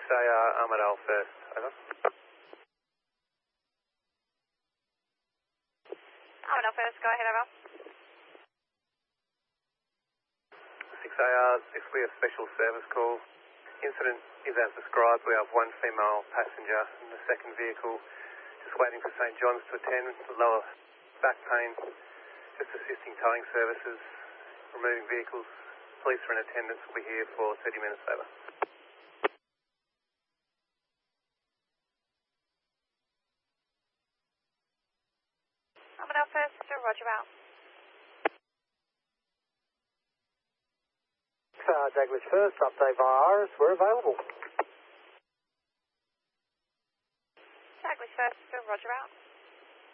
6AR Armadale first, over. Armadale first, go ahead, over. 6AR, this will be a special service call. Incident is as described. We have one female passenger in the second vehicle, just waiting for St John's to attend with lower back pain, just assisting towing services, removing vehicles. Police are in attendance, will be here for 30 minutes, over. Armadale first, roger out. Daglish first, update via Iris, we're available. Daglish first, roger out.